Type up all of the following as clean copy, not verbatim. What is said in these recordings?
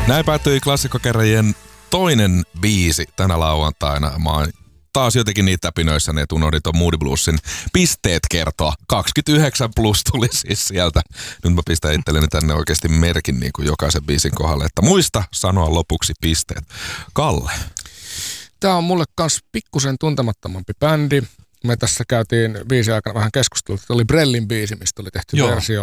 Näin päättyi klassikkokerrajien toinen biisi tänä lauantaina. Mä oon taas jotenkin niitä täpinöissäni, että unohdin ton Moody Bluesin pisteet kertoa. 29 plus tuli siis sieltä. Nyt mä pistän itselleni tänne oikeasti merkin niin kuin jokaisen biisin kohdalle, että muista sanoa lopuksi pisteet. Kalle. Tää on mulle kans pikkusen tuntemattomampi bändi. Me tässä käytiin biisin aikana vähän keskustelua. Tämä oli Brellin biisi, mistä oli tehty versio.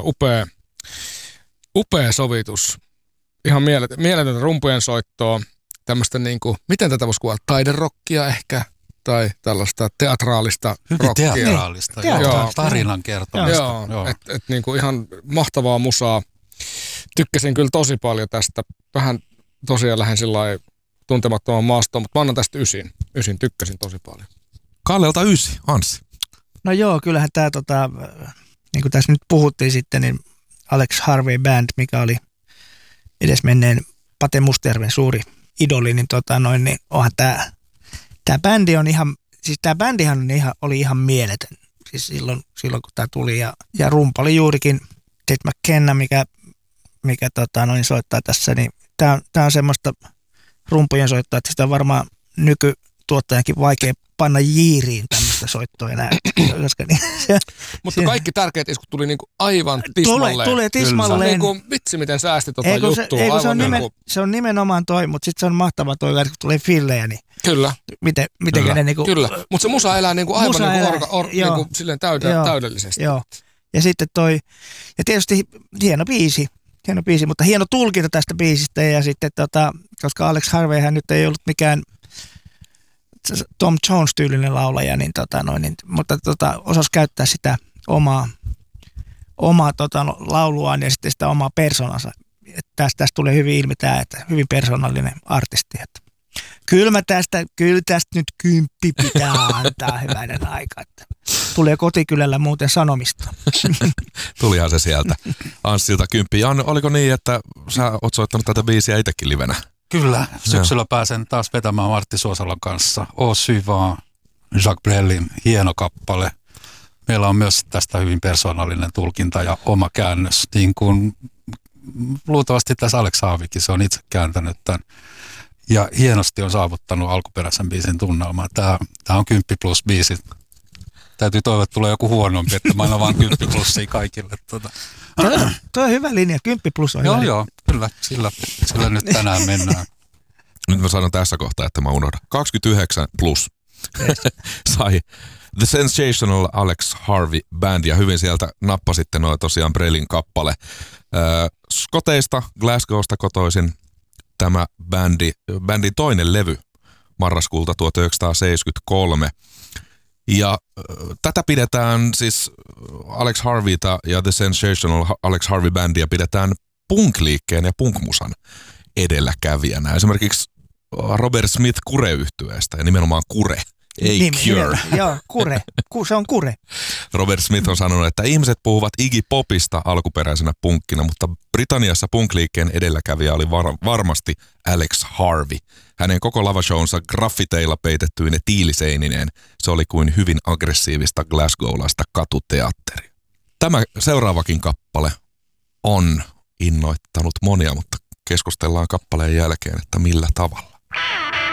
Upea sovitus. Ihan mieletöntä rumpujen soittoa. Tämmöistä niinku, miten tätä voisi kuvata? Taiderokkia ehkä? Tai tällaista teatraalista rockia. Teatraalista, joo. Tarinan kertomista. Joo. Et niinku ihan mahtavaa musaa. Tykkäsin kyllä tosi paljon tästä. Vähän tosiaan lähden sillai tuntemattoman maastoon, mutta mä annan tästä 9. 9 tykkäsin tosi paljon. Kallelta 9, Anssi. No joo, kyllähän tämä, niin kuin tässä nyt puhuttiin sitten, niin Alex Harvey Band, mikä oli edesmenneen Pate Mustajärven suuri idoli, niin, niin onhan tämä bändi on ihan, siis tämä bändihan oli ihan mieletön. Siis silloin kun tämä tuli ja rumpa oli juurikin Ted McKenna, mikä soittaa tässä, niin tämä on semmoista rumpujen soittaa, että sitä on varmaan nykytuottajankin vaikea panna jiiriin tämmöistä soittoa enää. Mutta kaikki tärkeät iskut tuli niinku aivan tismalleen. Tulee tismalleen. Se on niinku, vitsi miten säästi juttua. Se on nimenomaan toi, mutta sitten se on mahtava toi, kun tulee fillejä, niin kyllä. Miten ne niinku... Kyllä, mutta se musa elää niinku aivan niinku silleen täydellisesti. Joo. Ja sitten toi, ja tietysti hieno biisi, mutta hieno tulkinta tästä biisistä, ja sitten koska Alex Harveyhän nyt ei ollut mikään Tom Jones-tyylinen laulaja, niin, mutta osasi käyttää sitä omaa lauluaan ja sitten sitä omaa persoonansa. Tästä tulee hyvin ilmi tämä, että hyvin persoonallinen artisti. Että kyllä tästä nyt 10 pitää antaa hyvänen aika. Että tulee kotikylällä muuten sanomista. Tulihan se sieltä. Anssilta 10. Janne, oliko niin, että sä oot soittanut tätä biisiä itsekin livenä? Kyllä, syksyllä pääsen taas vetämään Martti Suosalan kanssa. Au suivant, Jacques Brelin hieno kappale. Meillä on myös tästä hyvin persoonallinen tulkinta ja oma käännös. Niin kuin luultavasti tässä Alex Haavikin, se on itse kääntänyt tämän. Ja hienosti on saavuttanut alkuperäisen biisin tunnelmaa. Tämä on 10 plus biisi. Täytyy toivoa, että tulee joku huonompi, että mä annan vaan 10 plussia kaikille. Tuo on hyvä linja, 10 plus on hyvä. Joo, kyllä, sillä nyt tänään mennään. Nyt mä sanon tässä kohtaa, että mä unohdan. 29 plus sai The Sensational Alex Harvey Band, ja hyvin sieltä nappasitte noin tosiaan Brelin kappale. Skoteista, Glasgowsta kotoisin tämä bändin toinen levy marraskuulta 1973. Ja tätä pidetään siis Alex Harveyta ja The Sensational Alex Harvey Bandia pidetään punk-liikkeen ja punk-musan edelläkävijänä. Esimerkiksi Robert Smith Kure-yhtyeestä, ja nimenomaan Kure, ei Cure. Joo, Kure. Se on Kure. Robert Smith on sanonut, että ihmiset puhuvat Iggy Popista alkuperäisenä punkkina, mutta Britanniassa punk-liikkeen edelläkävijä oli varmasti Alex Harvey. Hänen koko lavashownsa graffiteilla peitettyine tiiliseinineen. Se oli kuin hyvin aggressiivista glasgowlaista katuteatteria. Tämä seuraavakin kappale on innoittanut monia, mutta keskustellaan kappaleen jälkeen, että millä tavalla.